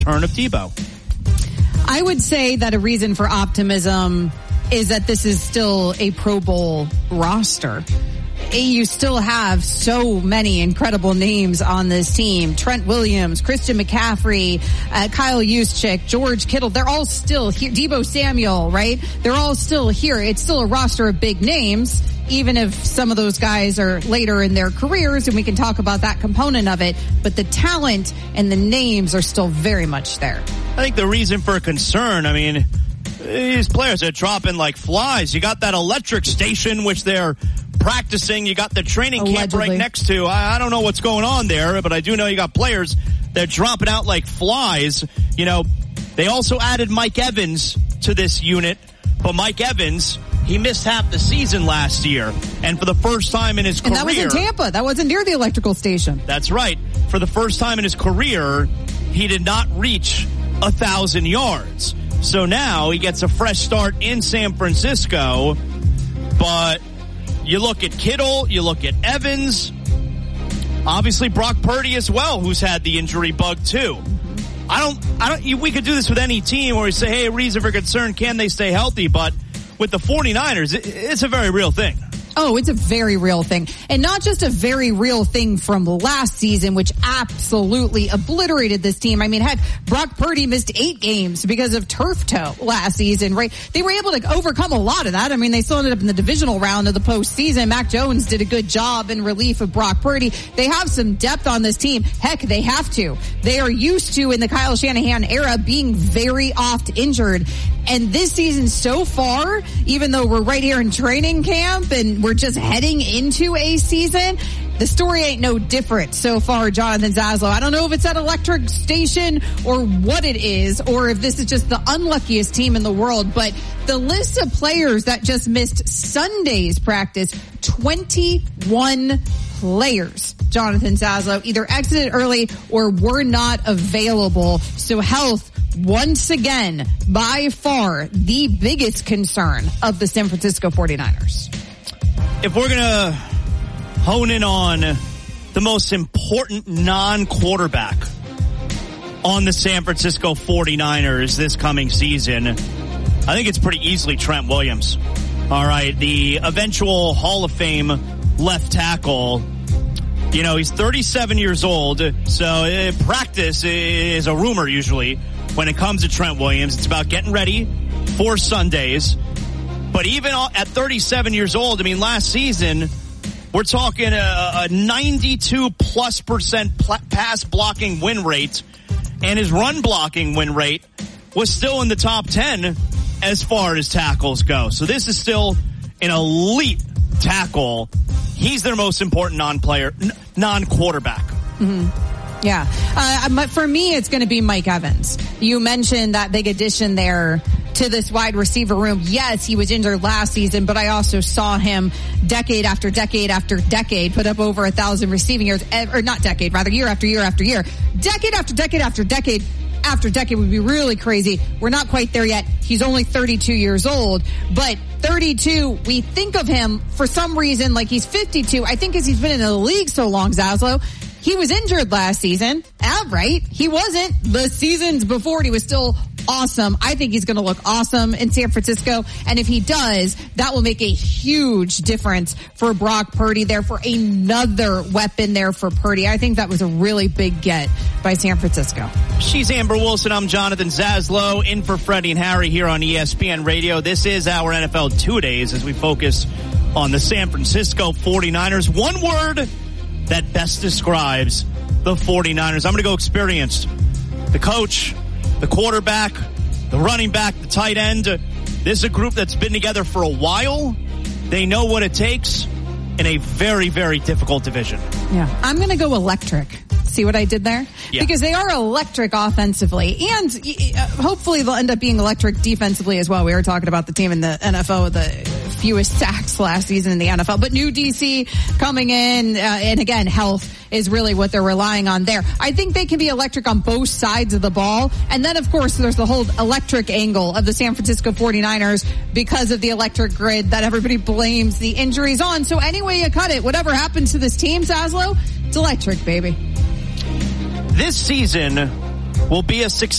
return of Debo. I would say that a reason for optimism is that this is still a Pro Bowl roster. You still have so many incredible names on this team. Trent Williams, Christian McCaffrey, Kyle Juszczyk, George Kittle. They're all still here. Deebo Samuel, right? They're all still here. It's still a roster of big names, even if some of those guys are later in their careers, and we can talk about that component of it. But the talent and the names are still very much there. I think the reason for concern, I mean, these players are dropping like flies. You got that electric station, which they're practicing. You got the training camp right next to. I don't know what's going on there, but I do know you got players that are dropping out like flies. You know, they also added Mike Evans to this unit, but Mike Evans, he missed half the season last year, and for the first time in his career. And that was in Tampa. That wasn't near the electrical station. That's right. For the first time in his career, he did not reach 1,000 yards. So now he gets a fresh start in San Francisco, but you look at Kittle, you look at Evans, obviously Brock Purdy as well, who's had the injury bug too. We could do this with any team where we say, hey, reason for concern, can they stay healthy? But with the 49ers, it's a very real thing. Oh, it's a very real thing. And not just a very real thing from last season, which absolutely obliterated this team. I mean, heck, Brock Purdy missed 8 games because of turf toe last season, right? They were able to overcome a lot of that. I mean, they still ended up in the divisional round of the postseason. Mac Jones did a good job in relief of Brock Purdy. They have some depth on this team. Heck, they have to. They are used to, in the Kyle Shanahan era, being very oft injured. And this season so far, even though we're right here in training camp and we're just heading into a season, the story ain't no different so far, Jonathan Zaslow. I don't know if it's that electric station or what it is, or if this is just the unluckiest team in the world, but the list of players that just missed Sunday's practice, 21 players, Jonathan Zaslow, either exited early or were not available. So health, once again, by far the biggest concern of the San Francisco 49ers. If we're going to hone in on the most important non-quarterback on the San Francisco 49ers this coming season, I think it's pretty easily Trent Williams. All right, the eventual Hall of Fame left tackle. You know, he's 37 years old, so practice is a rumor usually when it comes to Trent Williams. It's about getting ready for Sundays. But even at 37 years old, I mean, last season, we're talking a 92+% pass blocking win rate, and his run blocking win rate was still in the top 10 as far as tackles go. So this is still an elite tackle. He's their most important non-quarterback. Mm-hmm. Yeah. For me, it's going to be Mike Evans. You mentioned that big addition there to this wide receiver room. Yes, he was injured last season, but I also saw him decade after decade after decade put up over 1,000 receiving yards, or not decade, rather year after year after year. Decade after decade after decade after decade would be really crazy. We're not quite there yet. He's only 32 years old, but 32, we think of him for some reason like he's 52. I think because he's been in the league so long, Zaslow. He was injured last season. Right. He wasn't. The seasons before, he was still awesome. I think he's going to look awesome in San Francisco. And if he does, that will make a huge difference for Brock Purdy there, for another weapon there for Purdy. I think that was a really big get by San Francisco. She's Amber Wilson. I'm Jonathan Zaslow, in for Freddie and Harry here on ESPN Radio. This is our NFL 2-Days as we focus on the San Francisco 49ers. One word that best describes the 49ers. I'm going to go experienced. The coach, the quarterback, the running back, the tight end. This is a group that's been together for a while. They know what it takes in a very, very difficult division. Yeah. I'm going to go electric. See what I did there? Yeah. Because they are electric offensively, and hopefully they'll end up being electric defensively as well. We were talking about the team in the NFL with the fewest sacks last season in the NFL, but new DC coming in, and again, health is really what they're relying on there. I think they can be electric on both sides of the ball. And then, of course, there's the whole electric angle of the San Francisco 49ers because of the electric grid that everybody blames the injuries on. So any way you cut it, whatever happens to this team, Zaslow, it's electric, baby. This season will be a success.